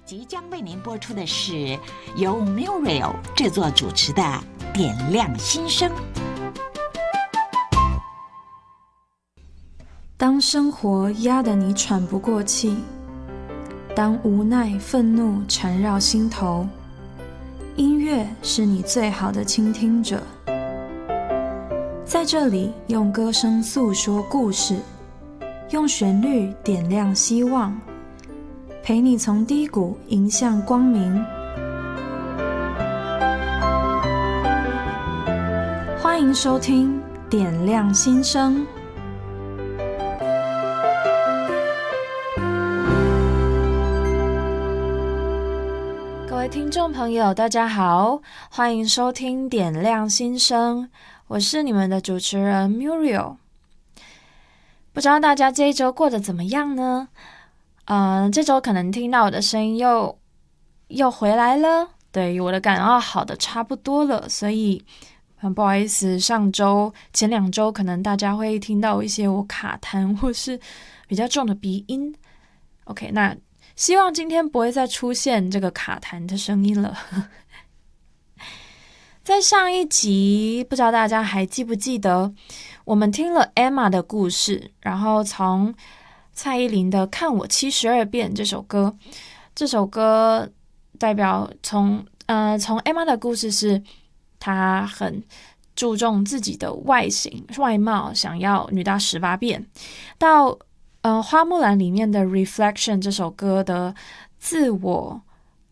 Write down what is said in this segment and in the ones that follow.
即将为您播出的是由 Muriel 制作主持的《点亮心声》。 当生活压得你喘不过气，当无奈、愤怒缠绕心头，音乐是你最好的倾听者。在这里，用歌声诉说故事，用旋律点亮希望，陪你从低谷迎向光明。欢迎收听《点亮心声》。各位听众朋友，大家好，欢迎收听《点亮心声》，我是你们的主持人 Muriel。不知道大家这一周过得怎么样呢？这周可能听到我的声音又回来了，对，我的感冒好的差不多了，所以很不好意思，前2周可能大家会听到一些我卡痰或是比较重的鼻音。OK， 那希望今天不会再出现这个卡痰的声音了。在上一集，不知道大家还记不记得，我们听了 Emma 的故事，然后从蔡依林的《看我72遍》这首歌代表从 Emma 的故事是她很注重自己的外貌，想要女大18变，到花木兰里面的 Reflection 这首歌的自我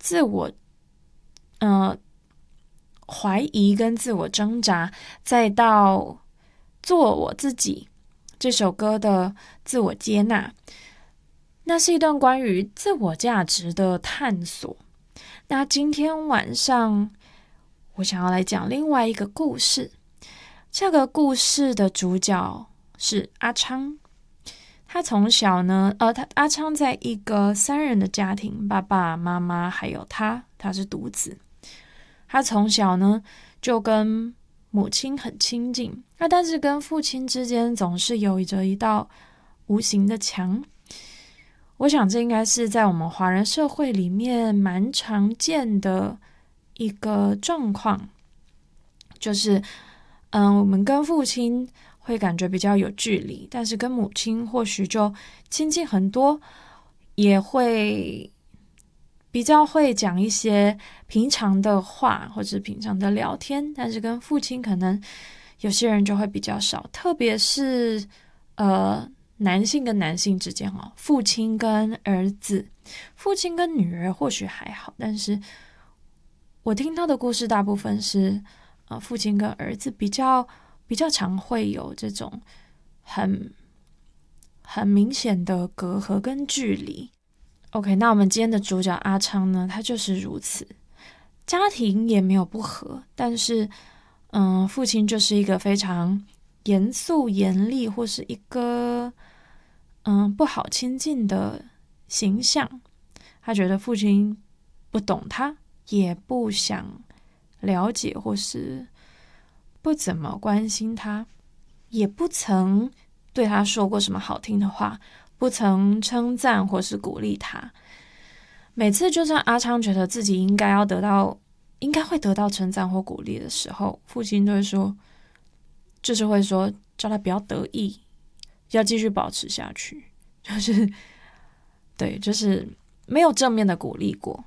怀疑跟自我挣扎，再到做我自己这首歌的自我接纳，那是一段关于自我价值的探索。那今天晚上我想要来讲另外一个故事，这个故事的主角是阿昌。他从小呢，阿昌在一个3人的家庭，爸爸妈妈还有他是独子。他从小呢就跟母亲很亲近，但是跟父亲之间总是有着一道无形的墙。我想这应该是在我们华人社会里面蛮常见的一个状况，就是我们跟父亲会感觉比较有距离，但是跟母亲或许就亲近很多，也会比较会讲一些平常的话或者平常的聊天，但是跟父亲可能有些人就会比较少，特别是男性跟男性之间父亲跟儿子，父亲跟女儿或许还好，但是我听到的故事大部分是父亲跟儿子比较常会有这种很明显的隔阂跟距离。OK， 那我们今天的主角阿昌呢，他就是如此，家庭也没有不和，但是父亲就是一个非常严肃严厉或是一个不好亲近的形象。他觉得父亲不懂他，也不想了解或是不怎么关心他，也不曾对他说过什么好听的话，不曾称赞或是鼓励他。每次就算阿昌觉得自己应该会得到称赞或鼓励的时候，父亲就会说叫他不要得意，要继续保持下去，就是没有正面的鼓励过。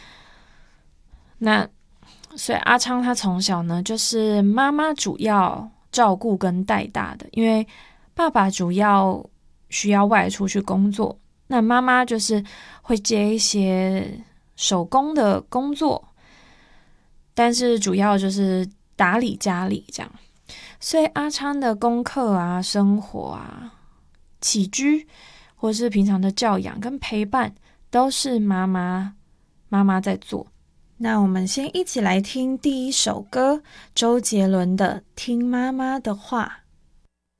那所以阿昌他从小呢就是妈妈主要照顾跟带大的，因为爸爸主要需要外出去工作，那妈妈就是会接一些手工的工作，但是主要就是打理家里这样。所以阿昌的功课啊、生活啊、起居或是平常的教养跟陪伴都是妈妈在做。那我们先一起来听第一首歌，周杰伦的《听妈妈的话》。